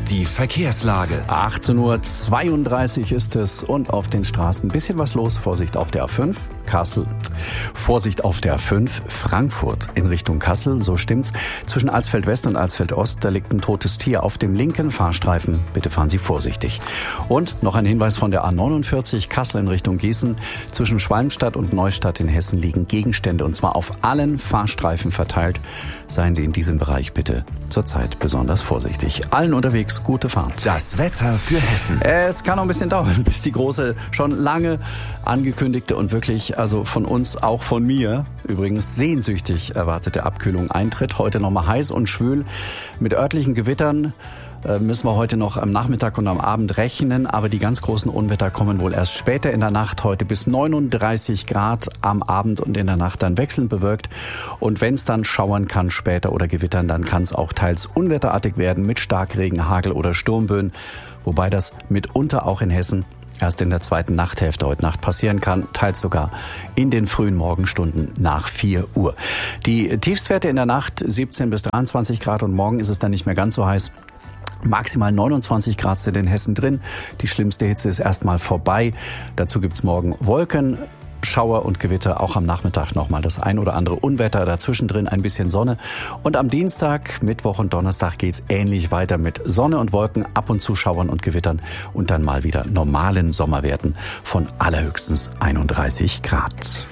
Die Verkehrslage. 18:32 Uhr ist es und auf den Straßen ein bisschen was los. Vorsicht auf der A5 Kassel. Vorsicht auf der A5 Frankfurt in Richtung Kassel, so stimmt's. Zwischen Alsfeld West und Alsfeld Ost, da liegt ein totes Tier auf dem linken Fahrstreifen. Bitte fahren Sie vorsichtig. Und noch ein Hinweis von der A49 Kassel in Richtung Gießen. Zwischen Schwalmstadt und Neustadt in Hessen liegen Gegenstände und zwar auf allen Fahrstreifen verteilt. Seien Sie in diesem Bereich bitte zurzeit besonders vorsichtig. Allen unterwegs gute Fahrt. Das Wetter für Hessen. Es kann noch ein bisschen dauern, bis die große, schon lange angekündigte und wirklich, also von uns, auch von mir, übrigens sehnsüchtig erwartete Abkühlung eintritt. Heute nochmal heiß und schwül mit örtlichen Gewittern. Müssen wir heute noch am Nachmittag und am Abend rechnen, aber die ganz großen Unwetter kommen wohl erst später in der Nacht. Heute bis 39 Grad am Abend und in der Nacht dann wechselnd bewölkt. Und wenn es dann schauern kann später oder gewittern, dann kann es auch teils unwetterartig werden mit Starkregen, Hagel oder Sturmböen. Wobei das mitunter auch in Hessen erst in der zweiten Nachthälfte heute Nacht passieren kann, teils sogar in den frühen Morgenstunden nach 4 Uhr. Die Tiefstwerte in der Nacht 17 bis 23 Grad und morgen ist es dann nicht mehr ganz so heiß. Maximal 29 Grad sind in Hessen drin. Die schlimmste Hitze ist erstmal vorbei. Dazu gibt's morgen Wolken, Schauer und Gewitter. Auch am Nachmittag nochmal das ein oder andere Unwetter. Dazwischen drin ein bisschen Sonne. Und am Dienstag, Mittwoch und Donnerstag geht's ähnlich weiter mit Sonne und Wolken, ab und zu Schauern und Gewittern und dann mal wieder normalen Sommerwerten von allerhöchstens 31 Grad.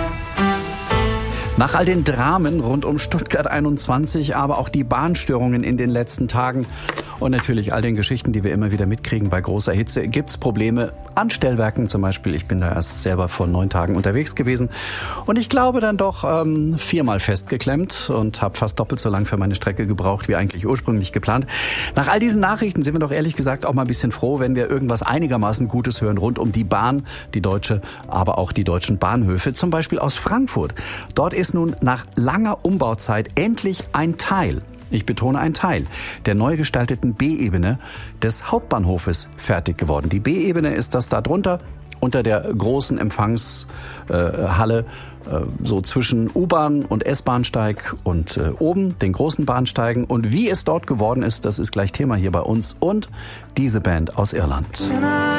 Nach all den Dramen rund um Stuttgart 21, aber auch die Bahnstörungen in den letzten Tagen und natürlich all den Geschichten, die wir immer wieder mitkriegen bei großer Hitze, gibt's Probleme an Stellwerken zum Beispiel. Ich bin da erst selber vor 9 Tagen unterwegs gewesen und ich glaube dann doch 4-mal festgeklemmt und habe fast doppelt so lang für meine Strecke gebraucht, wie eigentlich ursprünglich geplant. Nach all diesen Nachrichten sind wir doch ehrlich gesagt auch mal ein bisschen froh, wenn wir irgendwas einigermaßen Gutes hören rund um die Bahn, die deutsche, aber auch die deutschen Bahnhöfe, zum Beispiel aus Frankfurt. Dort ist nun nach langer Umbauzeit endlich ein Teil, ich betone ein Teil, der neu gestalteten B-Ebene des Hauptbahnhofes fertig geworden. Die B-Ebene ist das da drunter, unter der großen Empfangshalle, so zwischen U-Bahn und S-Bahnsteig und oben den großen Bahnsteigen. Und wie es dort geworden ist, das ist gleich Thema hier bei uns und diese Band aus Irland.